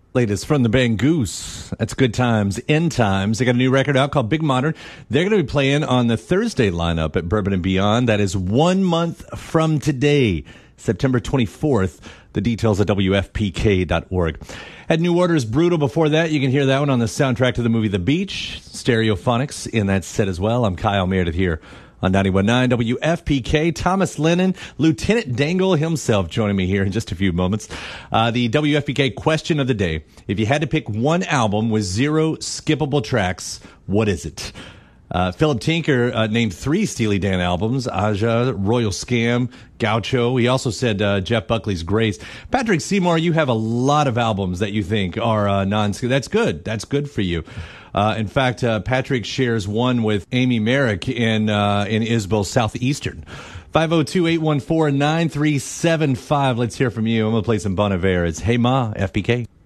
Latest from the band Goose. That's Good Times, End Times. They got a new record out called Big Modern. They're going to be playing on the Thursday lineup at Bourbon and Beyond. That is 1 month from today, September 24th. The details at WFPK.org. Had New Order's Brutal before that. You can hear that one on the soundtrack to the movie The Beach. Stereophonics in that set as well. I'm Kyle Meredith here on 91.9 WFPK. Thomas Lennon, Lieutenant Dangle himself, joining me here in just a few moments. The WFPK question of the day. If you had to pick one album with 0 skippable tracks, what is it? Philip Tinker named 3 Steely Dan albums: Aja, Royal Scam, Gaucho. He also said Jeff Buckley's Grace. Patrick Seymour, you have a lot of albums that you think are non-skippable. That's good. That's good for you. In fact, Patrick shares one with Amy Merrick in Isbell Southeastern. 502-814-9375. Let's hear from you. I'm going to play some Bon Iver. It's Hey Ma, FPK.